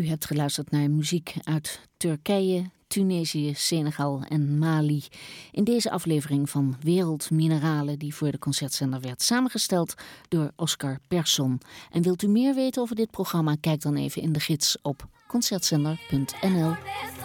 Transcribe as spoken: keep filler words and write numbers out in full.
U hebt geluisterd naar muziek uit Turkije, Tunesië, Senegal en Mali. In deze aflevering van Wereldmineralen, die voor de Concertzender werd samengesteld door Oscar Persson. En wilt u meer weten over dit programma? Kijk dan even in de gids op concertzender punt n l.